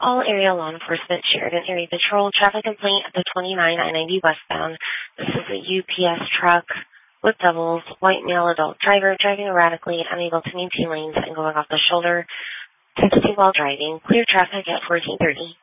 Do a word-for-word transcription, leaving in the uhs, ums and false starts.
All area law enforcement, Sheridan Area Patrol, traffic complaint at the twenty-nine I ninety westbound. This is a U P S truck with doubles, white male adult driver driving erratically, unable to maintain lanes and going off the shoulder, texting while driving. Clear traffic at fourteen thirty.